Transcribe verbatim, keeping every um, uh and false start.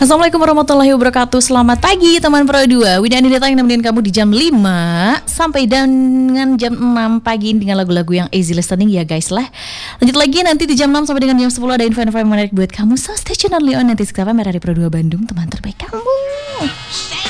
Assalamualaikum warahmatullahi wabarakatuh. Selamat pagi teman Pro dua. Wida Anindita yang nemenin kamu di jam lima sampai dengan jam enam pagi dengan lagu-lagu yang easy listening ya guys lah. Lanjut lagi nanti di jam enam sampai dengan jam sepuluh ada info-info yang menarik buat kamu. So stay tune only on nanti sekarang Merari Pro dua Bandung, teman terbaik kamu.